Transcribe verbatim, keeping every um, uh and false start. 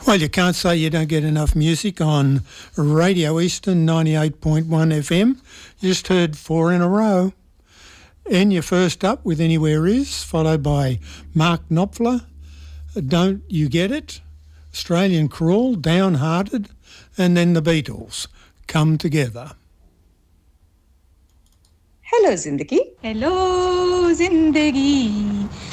Well, you can't say you don't get enough music on Radio Eastern ninety-eight point one F M. You just heard four in a row. Enya first up with Anywhere Is, followed by Mark Knopfler, Don't You Get It, Australian Crawl, Downhearted, and then the Beatles, Come Together. Hello, Zindagi. Hello, Zindagi.